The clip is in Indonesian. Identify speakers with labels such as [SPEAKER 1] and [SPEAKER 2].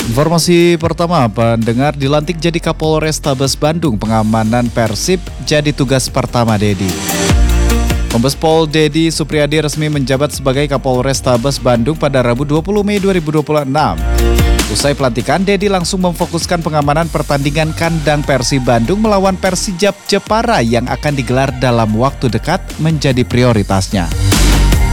[SPEAKER 1] Informasi pertama, pendengar dilantik jadi Kapolrestabes Bandung, pengamanan Persib jadi tugas pertama Dedi. Kombes Pol Dedi Supriyadi resmi menjabat sebagai Kapolrestabes Bandung pada Rabu 20 Mei 2026. Usai pelantikan, Dedi langsung memfokuskan pengamanan pertandingan kandang Persib Bandung melawan Persijap Jepara yang akan digelar dalam waktu dekat menjadi prioritasnya.